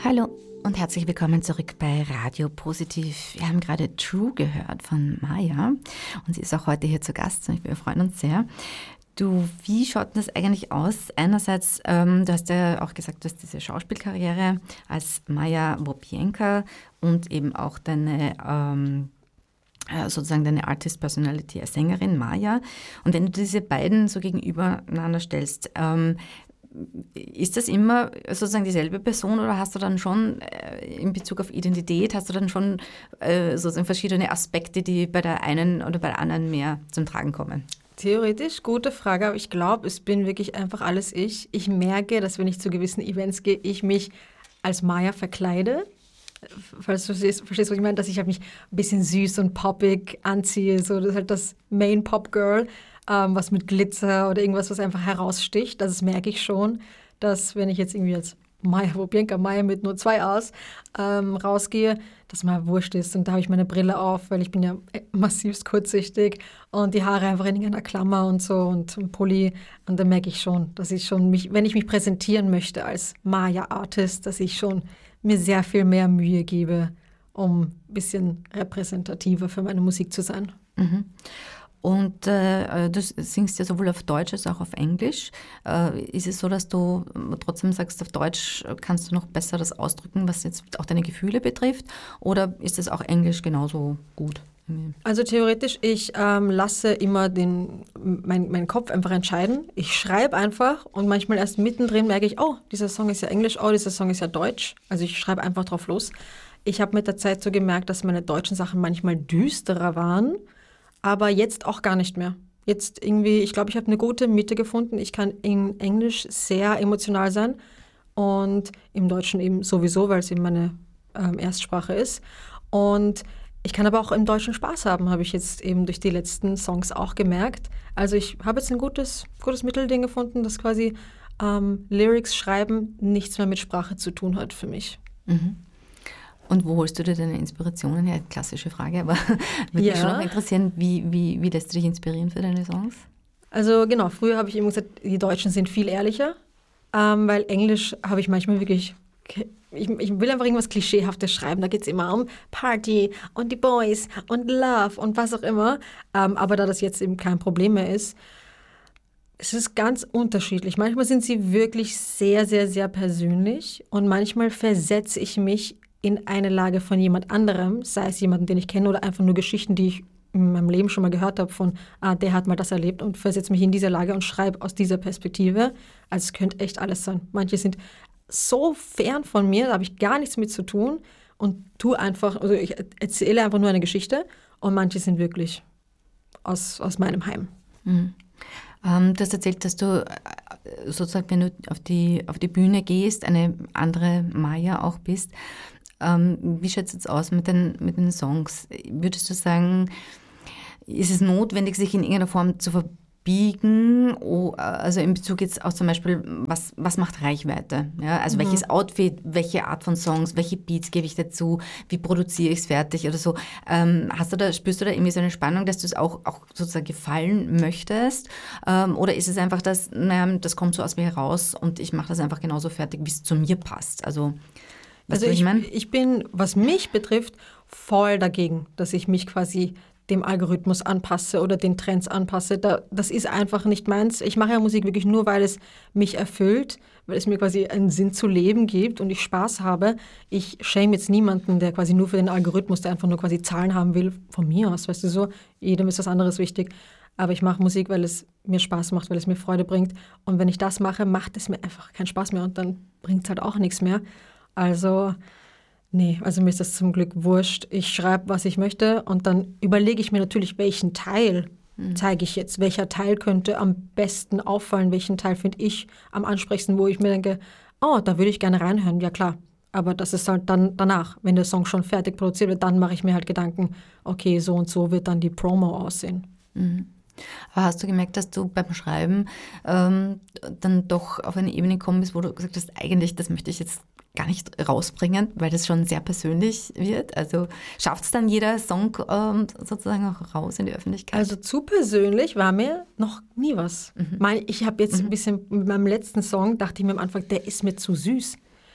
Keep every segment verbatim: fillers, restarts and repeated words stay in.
Hallo und herzlich willkommen zurück bei Radio Positiv. Wir haben gerade True gehört von Maya und sie ist auch heute hier zu Gast und wir freuen uns sehr. Du, wie schaut das eigentlich aus? Einerseits, ähm, du hast ja auch gesagt, du hast diese Schauspielkarriere als Maya Łopienka und eben auch deine ähm, sozusagen deine Artist Personality als Sängerin Maya. Und wenn du diese beiden so gegenübereinander stellst, ähm, ist das immer sozusagen dieselbe Person oder hast du dann schon äh, in Bezug auf Identität, hast du dann schon äh, sozusagen verschiedene Aspekte, die bei der einen oder bei der anderen mehr zum Tragen kommen? Theoretisch, gute Frage, aber ich glaube, es bin wirklich einfach alles ich. Ich merke, dass wenn ich zu gewissen Events gehe, ich mich als Maya verkleide. Falls du verstehst, verstehst was ich meine, dass ich halt mich ein bisschen süß und poppig anziehe. So, das ist halt das Main Pop Girl, ähm, was mit Glitzer oder irgendwas, was einfach heraussticht. Das merke ich schon, dass wenn ich jetzt irgendwie als Maya Łopienka, Maya mit nur zwei A's, ähm, rausgehe, dass mir wurscht ist. Und da habe ich meine Brille auf, weil ich bin ja massivst kurzsichtig und die Haare einfach in einer Klammer und so und ein Pulli. Und da merke ich schon, dass ich schon mich, wenn ich mich präsentieren möchte als Maya-Artist, dass ich schon mir sehr viel mehr Mühe gebe, um ein bisschen repräsentativer für meine Musik zu sein. Mhm. Und äh, du singst ja sowohl auf Deutsch als auch auf Englisch. Äh, ist es so, dass du trotzdem sagst, auf Deutsch kannst du noch besser das ausdrücken, was jetzt auch deine Gefühle betrifft? Oder ist es auch Englisch genauso gut? Also theoretisch, ich ähm, lasse immer den, mein, meinen Kopf einfach entscheiden. Ich schreibe einfach und manchmal erst mittendrin merke ich, oh, dieser Song ist ja Englisch, oh, dieser Song ist ja Deutsch. Also ich schreibe einfach drauf los. Ich habe mit der Zeit so gemerkt, dass meine deutschen Sachen manchmal düsterer waren, aber jetzt auch gar nicht mehr. Jetzt irgendwie, ich glaube, ich habe eine gute Mitte gefunden. Ich kann in Englisch sehr emotional sein und im Deutschen eben sowieso, weil es eben meine ähm, Erstsprache ist. Und ich kann aber auch im Deutschen Spaß haben, habe ich jetzt eben durch die letzten Songs auch gemerkt. Also ich habe jetzt ein gutes, gutes Mittelding gefunden, dass quasi ähm, Lyrics schreiben nichts mehr mit Sprache zu tun hat für mich. Mhm. Und wo holst du dir deine Inspirationen her? Klassische Frage, aber würde Ja. mich schon noch interessieren, wie, wie, wie lässt du dich inspirieren für deine Songs? Also genau, früher habe ich eben gesagt, die Deutschen sind viel ehrlicher, ähm, weil Englisch habe ich manchmal wirklich, ich, ich will einfach irgendwas Klischeehaftes schreiben, da geht es immer um Party und die Boys und Love und was auch immer, ähm, aber da das jetzt eben kein Problem mehr ist, es ist ganz unterschiedlich. Manchmal sind sie wirklich sehr, sehr, sehr persönlich und manchmal versetze ich mich in eine Lage von jemand anderem, sei es jemanden, den ich kenne oder einfach nur Geschichten, die ich in meinem Leben schon mal gehört habe von, ah, der hat mal das erlebt und versetze mich in diese Lage und schreibe aus dieser Perspektive. Also es könnte echt alles sein. Manche sind so fern von mir, da habe ich gar nichts mit zu tun und tu einfach, also ich erzähle einfach nur eine Geschichte und manche sind wirklich aus, aus meinem Heim. Mhm. Ähm, du hast erzählt, dass du äh, sozusagen, wenn du auf die, auf die Bühne gehst, eine andere Maya auch bist. Ähm, wie schaut es jetzt aus mit den, mit den Songs? Würdest du sagen, ist es notwendig, sich in irgendeiner Form zu verbiegen? Oh, also in Bezug jetzt auch zum Beispiel, was, was macht Reichweite? Ja, also mhm. welches Outfit, welche Art von Songs, welche Beats gebe ich dazu? Wie produziere ich es fertig oder so? Ähm, hast du da, spürst du da irgendwie so eine Spannung, dass du es auch, auch sozusagen gefallen möchtest? Ähm, oder ist es einfach das, naja, das kommt so aus mir heraus und ich mache das einfach genauso fertig, wie es zu mir passt? Also Also ich, ich bin, was mich betrifft, voll dagegen, dass ich mich quasi dem Algorithmus anpasse oder den Trends anpasse. Da, das ist einfach nicht meins. Ich mache ja Musik wirklich nur, weil es mich erfüllt, weil es mir quasi einen Sinn zu leben gibt und ich Spaß habe. Ich shame jetzt niemanden, der quasi nur für den Algorithmus, der einfach nur quasi Zahlen haben will, von mir aus, weißt du so. Jedem ist was anderes wichtig. Aber ich mache Musik, weil es mir Spaß macht, weil es mir Freude bringt. Und wenn ich das mache, macht es mir einfach keinen Spaß mehr und dann bringt es halt auch nichts mehr. Also, nee, also mir ist das zum Glück wurscht. Ich schreibe, was ich möchte und dann überlege ich mir natürlich, welchen Teil mhm. zeige ich jetzt. Welcher Teil könnte am besten auffallen? Welchen Teil finde ich am ansprechendsten, wo ich mir denke, oh, da würde ich gerne reinhören. Ja, klar. Aber das ist halt dann danach, wenn der Song schon fertig produziert wird, dann mache ich mir halt Gedanken, okay, so und so wird dann die Promo aussehen. Mhm. Aber hast du gemerkt, dass du beim Schreiben ähm, dann doch auf eine Ebene gekommen bist, wo du gesagt hast, eigentlich, das möchte ich jetzt gar nicht rausbringen, weil das schon sehr persönlich wird? Also schafft es dann jeder Song ähm, sozusagen auch raus in die Öffentlichkeit? Also zu persönlich war mir noch nie was. Mhm. Mein, ich habe jetzt mhm. ein bisschen mit meinem letzten Song, dachte ich mir am Anfang, der ist mir zu süß.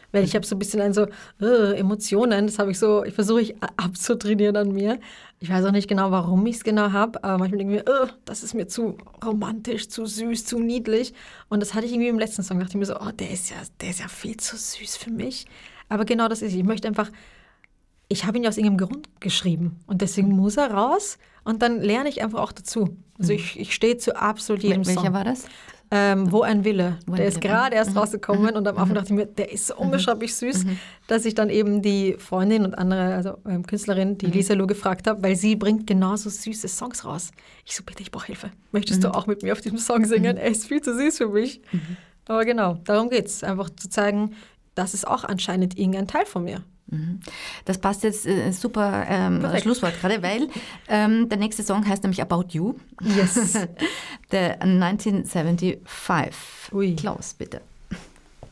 weil ich habe so ein bisschen ein so uh, Emotionen, das habe ich so, ich versuche ich abzutrainieren an mir. Ich weiß auch nicht genau, warum ich es genau habe, aber manchmal denke ich mir, uh, das ist mir zu romantisch, zu süß, zu niedlich. Und das hatte ich irgendwie im letzten Song, dachte ich mir so, oh, der ist ja, der ist ja viel zu süß für mich. Aber genau das ist, ich möchte einfach, ich habe ihn ja aus irgendeinem Grund geschrieben und deswegen muss er raus und dann lerne ich einfach auch dazu. Also ich, ich stehe zu absolut jedem Welcher Song. Welcher war das? Ähm, Wo ein Wille. Wo ein der Wille. ist gerade erst Mhm. rausgekommen Mhm. und am Anfang dachte ich mir, der ist so unbeschreiblich süß, mhm. dass ich dann eben die Freundin und andere, also ähm, Künstlerin, die mhm. Lisa Lu gefragt habe, weil sie bringt genauso süße Songs raus. Ich so, bitte, ich brauche Hilfe. Möchtest mhm. du auch mit mir auf diesem Song singen? Mhm. Er ist viel zu süß für mich. Mhm. Aber genau, darum geht es. Einfach zu zeigen, das ist auch anscheinend irgendein Teil von mir. Das passt jetzt äh, super ähm, Schlusswort gerade, weil ähm, der nächste Song heißt nämlich About You. Yes. Der neunzehnhundertfünfundsiebzig. Ui. Klaus, bitte.